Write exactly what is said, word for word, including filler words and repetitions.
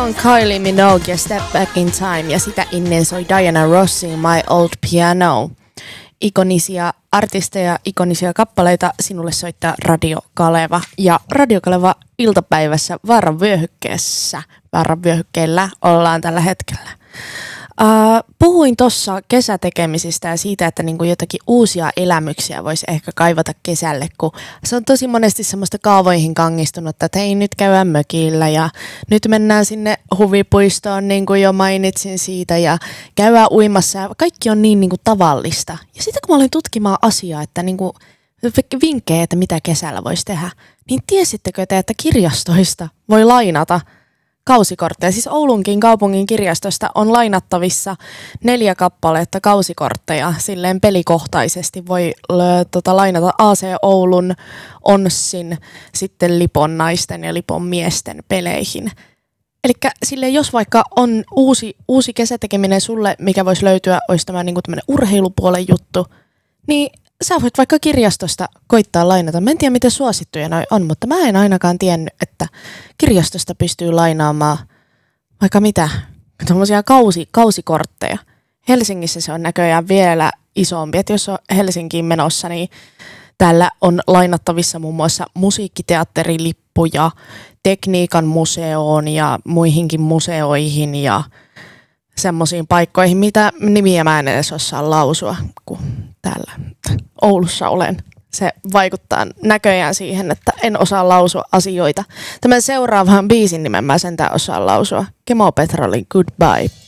on Kylie Minogue ja Step Back in Time ja sitä ennen soi Diana Rossin My Old Piano. Ikonisia artisteja, ikonisia kappaleita sinulle soittaa Radio Kaleva ja Radio Kaleva iltapäivässä Vaaran vyöhykkeessä. Vaaran vyöhykkeellä ollaan tällä hetkellä. Uh, puhuin tuossa kesätekemisistä ja siitä, että niinku jotakin uusia elämyksiä voisi ehkä kaivata kesälle, kun se on tosi monesti semmoista kaavoihin kangistunutta, että hei nyt käydään mökillä ja nyt mennään sinne huvipuistoon, niin kuin jo mainitsin siitä, ja käydään uimassa ja kaikki on niin niinku tavallista. Ja sitten kun mä olin tutkimaan asiaa, että niinku, vinkkejä, että mitä kesällä voisi tehdä, niin tiesittekö te, että kirjastoista voi lainata kausikortteja. Siis Oulunkin kaupungin kirjastosta on lainattavissa neljä kappaletta kausikortteja. Silleen pelikohtaisesti voi lö, tota, lainata A C Oulun, Onssin, sitten Lipon naisten ja Lipon miesten peleihin. Elikkä silleen, jos vaikka on uusi, uusi kesätekeminen sulle, mikä voisi löytyä, olisi tämä niinku tämmöinen urheilupuolen juttu, niin sä voit vaikka kirjastosta koittaa lainata. Mä en tiedä, miten suosittuja noi on, mutta mä en ainakaan tiennyt, että kirjastosta pystyy lainaamaan vaikka mitä, tommosia kausi, kausikortteja. Helsingissä se on näköjään vielä isompi. Et jos on Helsinkiin menossa, niin täällä on lainattavissa muun muassa musiikkiteatterilippuja, tekniikan museoon ja muihinkin museoihin ja semmoisiin paikkoihin, mitä nimiä mä en edes osaa lausua, kun täällä Oulussa olen. Se vaikuttaa näköjään siihen, että en osaa lausua asioita. Tämän seuraavan biisin nimen mä sentään osaan lausua. Kemo Petrolin Goodbye.